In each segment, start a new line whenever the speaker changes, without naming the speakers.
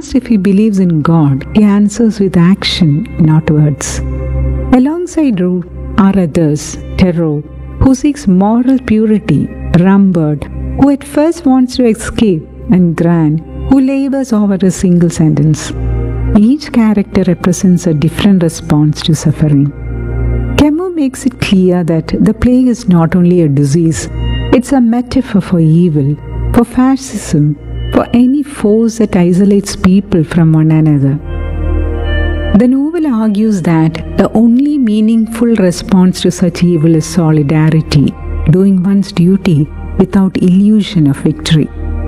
asked if he believes in God, he answers with action, not words. Alongside Root are others, Thoreau, who seeks moral purity, Rambert, who at first wants to escape, and Grant, who labors over a single sentence. Each character represents a different response to suffering. Camus makes it clear that the plague is not only a disease, it's a metaphor for evil, for fascism, for any force that isolates people from one another. The novel argues that the only meaningful response to such evil is solidarity, doing one's duty without illusion of victory.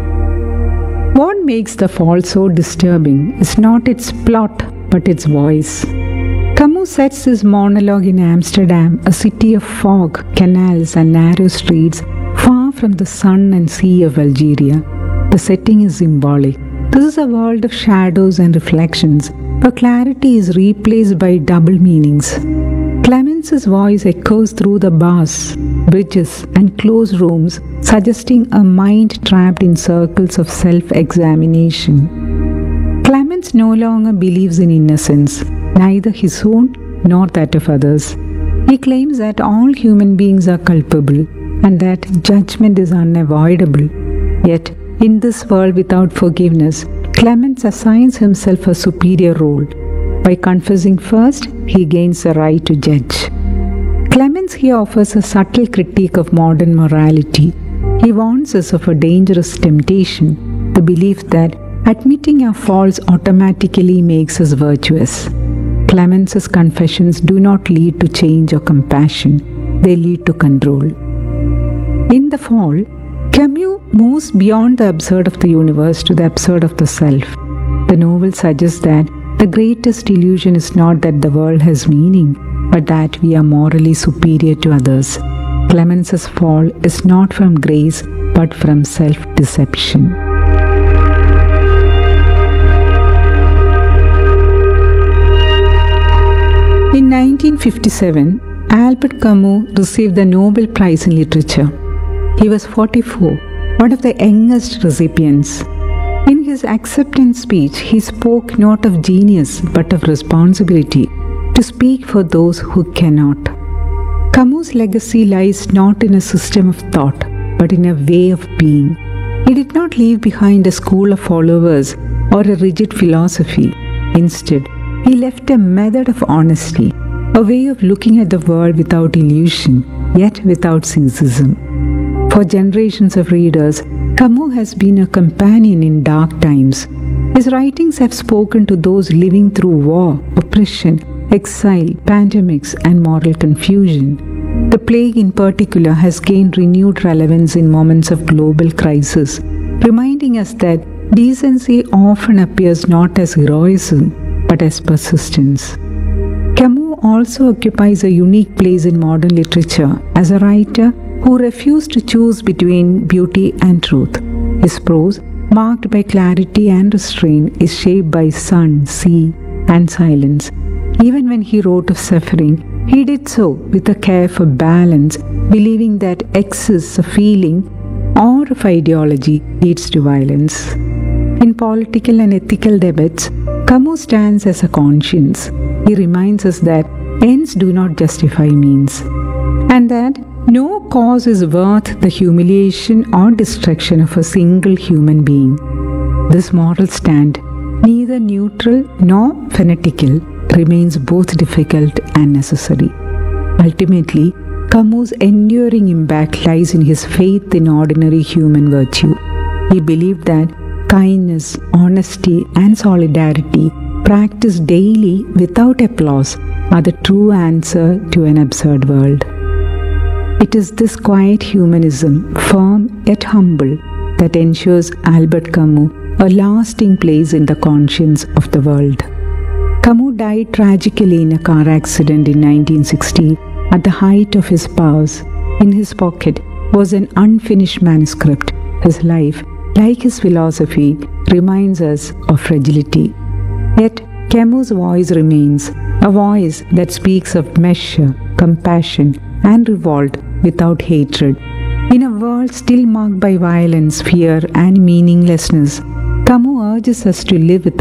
What makes The Fall so disturbing is not its plot, but its voice. Camus sets his monologue in Amsterdam, a city of fog, canals, and narrow streets, far from the sun and sea of Algeria. The setting is symbolic. This is a world of shadows and reflections, where clarity is replaced by double meanings. Clemence's voice echoes through the bars, bridges, and closed rooms, suggesting a mind trapped in circles of self-examination. Clemence no longer believes in innocence, neither his own nor that of others. He claims that all human beings are culpable and that judgment is unavoidable. Yet, in this world without forgiveness, Clemence assigns himself a superior role. By confessing first, he gains the right to judge. Clemence here offers a subtle critique of modern morality. He warns us of a dangerous temptation, the belief that admitting our faults automatically makes us virtuous. Clemence's confessions do not lead to change or compassion, they lead to control. In The Fall, Camus moves beyond the absurd of the universe to the absurd of the self. The novel suggests that the greatest illusion is not that the world has meaning, but that we are morally superior to others. Clemence's fall is not from grace, but from self-deception. In 1957, Albert Camus received the Nobel Prize in Literature. He was 44, one of the youngest recipients. In his acceptance speech, he spoke not of genius but of responsibility to speak for those who cannot. Camus' legacy lies not in a system of thought but in a way of being. He did not leave behind a school of followers or a rigid philosophy. Instead, he left a method of honesty, a way of looking at the world without illusion, yet without cynicism. For generations of readers, Camus has been a companion in dark times. His writings have spoken to those living through war, oppression, exile, pandemics, and moral confusion. The plague in particular has gained renewed relevance in moments of global crisis, reminding us that decency often appears not as heroism, but as persistence. Camus also occupies a unique place in modern literature as a writer who refused to choose between beauty and truth. His prose, marked by clarity and restraint, is shaped by sun, sea, and silence. Even when he wrote of suffering, he did so with a care for balance, believing that excess of feeling or of ideology leads to violence. In political and ethical debates, Camus stands as a conscience. He reminds us that ends do not justify means, and that no cause is worth the humiliation or destruction of a single human being. This moral stand, neither neutral nor fanatical, remains both difficult and necessary. Ultimately, Camus' enduring impact lies in his faith in ordinary human virtue. He believed that kindness, honesty, and solidarity, practiced daily without applause, are the true answer to an absurd world. It is this quiet humanism, firm yet humble, that ensures Albert Camus a lasting place in the conscience of the world. Camus died tragically in a car accident in 1960 at the height of his powers. In his pocket was an unfinished manuscript. His life, like his philosophy, reminds us of fragility. Yet Camus' voice remains, a voice that speaks of measure, compassion, and revolt without hatred. In a world still marked by violence, fear, and meaninglessness, Camus urges us to live with